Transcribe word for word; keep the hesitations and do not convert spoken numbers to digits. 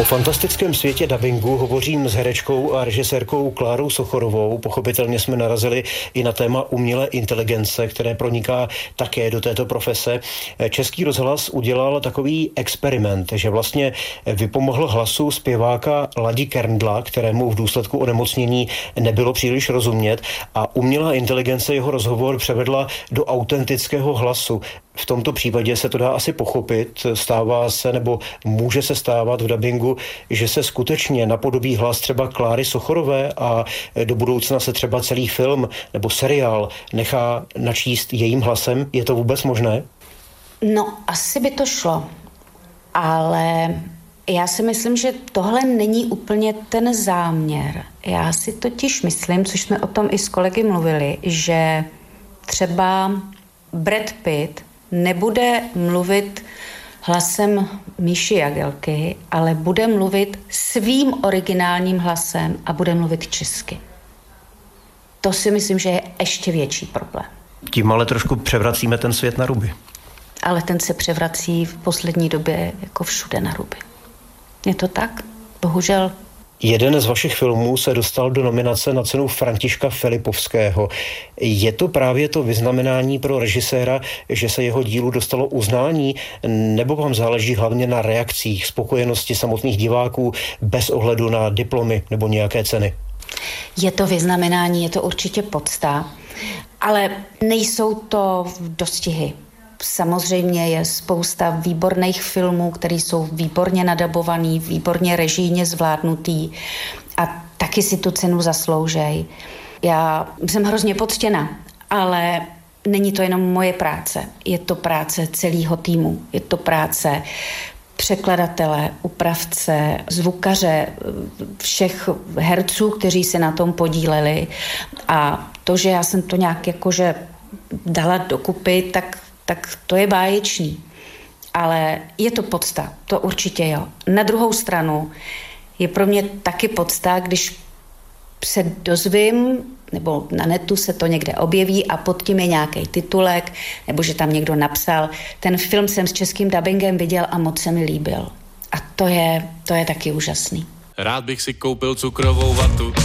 O fantastickém světě dabingu hovořím s herečkou a režisérkou Klárou Sochorovou. Pochopitelně jsme narazili i na téma umělé inteligence, které proniká také do této profese. Český rozhlas udělal takový experiment, že vlastně vypomohl hlasu zpěváka Ladi Kerndla, kterému v důsledku onemocnění nebylo příliš rozumět, a umělá inteligence jeho rozhovor převedla do autentického hlasu. V tomto případě se to dá asi pochopit, stává se nebo může se stávat v dabingu, že se skutečně napodobí hlas třeba Kláry Sochorové a do budoucna se třeba celý film nebo seriál nechá načíst jejím hlasem. Je to vůbec možné? No, asi by to šlo, ale já si myslím, že tohle není úplně ten záměr. Já si totiž myslím, což jsme o tom i s kolegy mluvili, že třeba Brad Pitt nebude mluvit hlasem Míši Jagelky, ale bude mluvit svým originálním hlasem a bude mluvit česky. To si myslím, že je ještě větší problém. Tím ale trošku převracíme ten svět na ruby. Ale ten se převrací v poslední době jako všude na ruby. Je to tak? Bohužel. Jeden z vašich filmů se dostal do nominace na cenu Františka Filipovského. Je to právě to vyznamenání pro režiséra, že se jeho dílu dostalo uznání, nebo vám záleží hlavně na reakcích, spokojenosti samotných diváků bez ohledu na diplomy nebo nějaké ceny? Je to vyznamenání, je to určitě pocta, ale nejsou to dostihy. Samozřejmě je spousta výborných filmů, které jsou výborně nadabovaný, výborně režijně zvládnutý a taky si tu cenu zasloužej. Já jsem hrozně poctěna, ale není to jenom moje práce. Je to práce celého týmu. Je to práce překladatele, upravce, zvukaře, všech herců, kteří se na tom podíleli. A to, že já jsem to nějak jakože dala dokupy, tak tak to je báječný. Ale je to podsta, to určitě jo. Na druhou stranu je pro mě taky podsta, když se dozvím, nebo na netu se to někde objeví a pod tím je nějaký titulek, nebo že tam někdo napsal, ten film jsem s českým dabingem viděl a moc se mi líbil. A to je, to je taky úžasný. Rád bych si koupil cukrovou vatu.